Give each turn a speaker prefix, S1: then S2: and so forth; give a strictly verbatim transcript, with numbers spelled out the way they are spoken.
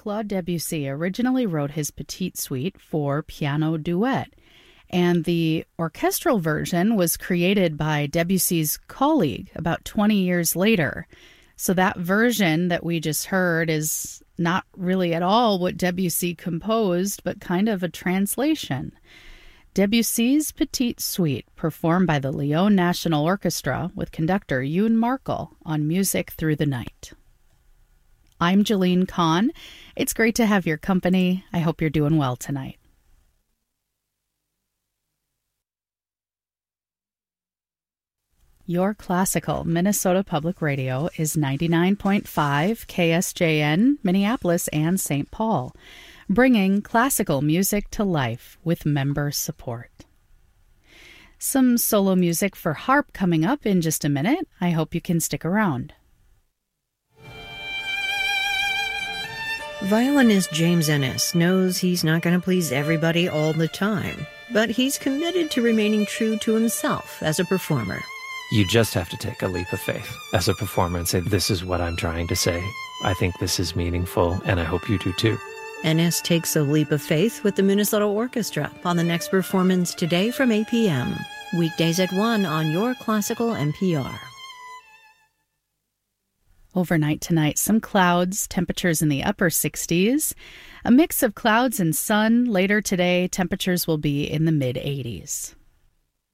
S1: Claude Debussy originally wrote his Petite Suite for piano duet, and the orchestral version was created by Debussy's colleague about twenty years later. So that version that we just heard is not really at all what Debussy composed, but kind of a translation. Debussy's Petite Suite, performed by the Lyon National Orchestra with conductor Yoon Markel on Music Through the Night. I'm Jalene Kahn. It's great to have your company. I hope you're doing well tonight. Your classical Minnesota Public Radio is ninety-nine point five K S J N, Minneapolis and Saint Paul, bringing classical music to life with member support. Some solo music for harp coming up in just a minute. I hope you can stick around.
S2: Violinist James Ennis knows he's not going to please everybody all the time, but he's committed to remaining true to himself as a performer.
S3: You just have to take a leap of faith as a performer and say, this is what I'm trying to say. I think this is meaningful, and I hope you do too.
S2: Ennis takes a leap of faith with the Minnesota Orchestra on the next performance today from eight p.m. Weekdays at one on Your Classical N P R.
S1: Overnight tonight, some clouds, temperatures in the upper sixties. A mix of clouds and sun. Later today, temperatures will be in the mid-eighties.